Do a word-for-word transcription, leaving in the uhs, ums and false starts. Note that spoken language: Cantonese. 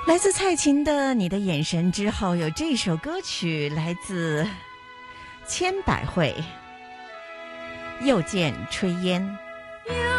来自蔡琴的《你的眼神》之后，有这首歌曲来自千百惠，又见炊烟。